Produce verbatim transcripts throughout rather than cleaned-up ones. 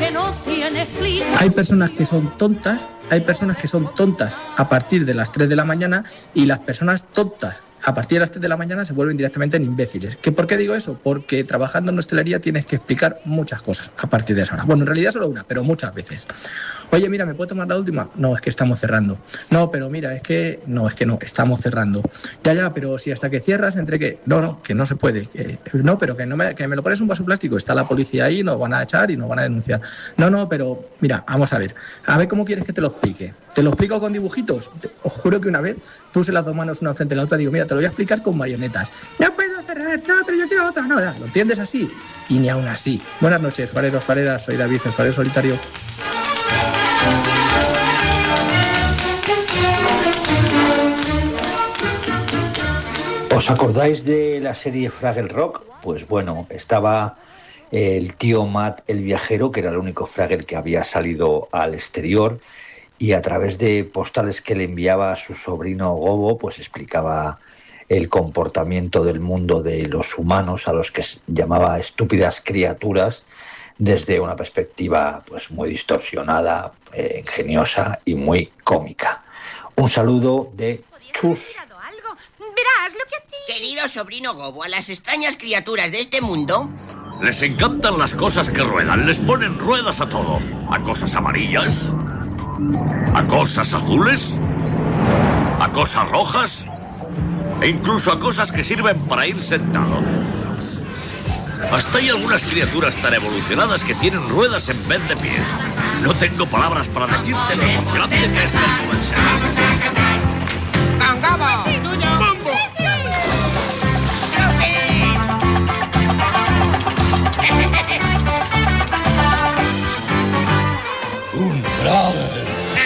que no tiene explicación. Hay personas que son tontas, hay personas que son tontas a partir de las tres de la mañana y las personas tontas a partir de las tres de la mañana se vuelven directamente en imbéciles. ¿Que ¿Por qué digo eso? Porque trabajando en hostelería tienes que explicar muchas cosas a partir de esa hora. Bueno, en realidad solo una, pero muchas veces. Oye, mira, ¿me puedo tomar la última? No, es que estamos cerrando. No, pero mira, es que... No, es que no, estamos cerrando. Ya, ya, pero si hasta que cierras, ¿entre qué? No, no, que no se puede. Que... No, pero que, no me... que me lo pones un vaso plástico. Está la policía ahí, nos van a echar y nos van a denunciar. No, no, pero mira, vamos a ver. A ver cómo quieres que te lo explique. ¿Te lo explico con dibujitos? Os juro que una vez puse las dos manos una frente a la otra y digo, mira, te lo voy a explicar con marionetas. No puedo cerrar, no, pero yo quiero otra. No, ¿lo entiendes así? Y ni aún así. Buenas noches, fareros, fareras. Soy David, el farero solitario. ¿Os acordáis de la serie Fraggle Rock? Pues bueno, estaba el tío Matt el viajero, que era el único Fraggle que había salido al exterior, y a través de postales que le enviaba a su sobrino Gobo, pues explicaba el comportamiento del mundo de los humanos, a los que llamaba estúpidas criaturas, desde una perspectiva pues muy distorsionada, eh, ingeniosa y muy cómica. Un saludo de Chus. Verás lo que a ti... Querido sobrino Gobo, a las extrañas criaturas de este mundo... Les encantan las cosas que ruedan, les ponen ruedas a todo. A cosas amarillas, a cosas azules, a cosas rojas e incluso a cosas que sirven para ir sentado. Hasta hay algunas criaturas tan evolucionadas que tienen ruedas en vez de pies. No tengo palabras para decirte lo emocionante que es ver comenzar. ¡Cangaba! ¡Sí, tuyo! ¡Mambo! ¡Sí! ¡Un Fraggle!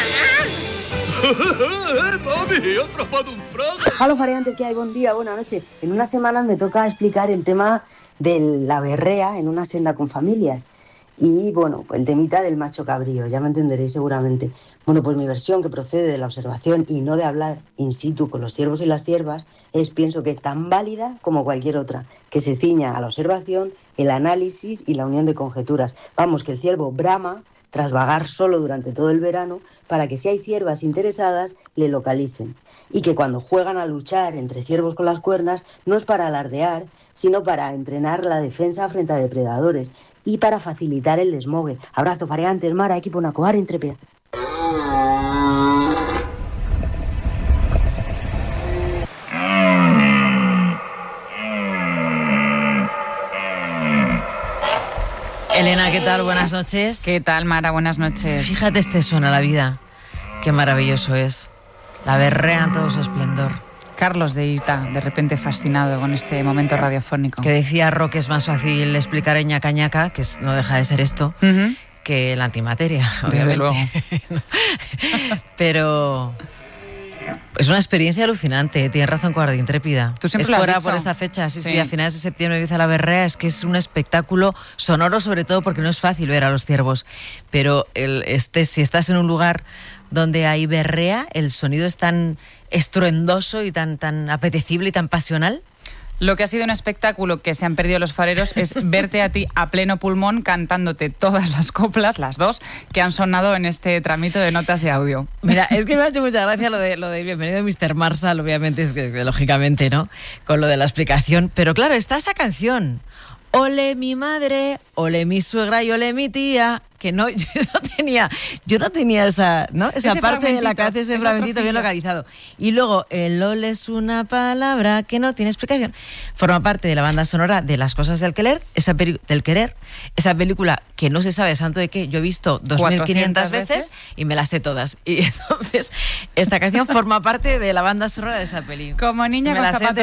¡Mami, he atrapado un Fraggle! Hola, fareantes, ¿qué hay? Buen día, buena noche. En unas semanas me toca explicar el tema de la berrea en una senda con familias. Y bueno, el temita del macho cabrío, ya me entenderéis seguramente. Bueno, pues mi versión, que procede de la observación y no de hablar in situ con los ciervos y las ciervas, es, pienso que tan válida como cualquier otra, que se ciña a la observación, el análisis y la unión de conjeturas. Vamos, que el ciervo brama tras vagar solo durante todo el verano, para que si hay ciervas interesadas, le localicen. Y que cuando juegan a luchar entre ciervos con las cuernas, no es para alardear, sino para entrenar la defensa frente a depredadores y para facilitar el desmogue. Abrazo, fareantes, Mara, equipo Nacoar, intrépida. Elena, ¿qué tal? Buenas noches. ¿Qué tal, Mara? Buenas noches. Fíjate, este suena la vida. Qué maravilloso es. La berrea en todo su esplendor. Carlos de Ita, de repente fascinado con este momento radiofónico. Que decía Ro que es más fácil explicar en ñaca ñaca, que no deja de ser esto, uh-huh. que la antimateria, obviamente. Desde luego. Pero... es una experiencia alucinante, tienes razón, Cobarde Intrépida. ¿Tú siempre es lo has por, dicho? por esta fecha, sí, sí, sí, a finales de septiembre empieza la berrea, es que es un espectáculo sonoro, sobre todo porque no es fácil ver a los ciervos, pero el, este, si estás en un lugar donde hay berrea, el sonido es tan estruendoso y tan, tan apetecible y tan pasional. Lo que ha sido un espectáculo que se han perdido los fareros es verte a ti a pleno pulmón cantándote todas las coplas, las dos, que han sonado en este tramito de notas de audio. Mira, es que me ha hecho mucha gracia lo de, lo de bienvenido mister Marshall, obviamente, es que, que lógicamente, ¿no? Con lo de la explicación. Pero claro, está esa canción. Ole mi madre, ole mi suegra y ole mi tía. Que no, yo no tenía, yo no tenía esa, ¿no? Esa ese parte de la canción, ese fragmentito bien localizado. Y luego, el ole es una palabra que no tiene explicación. Forma parte de la banda sonora de Las cosas del querer, esa peli- del querer, esa película que no se sabe santo de qué, yo he visto dos mil quinientas veces y me las sé todas. Y entonces, esta canción forma parte de la banda sonora de esa peli. Como niña me con la sé zapatos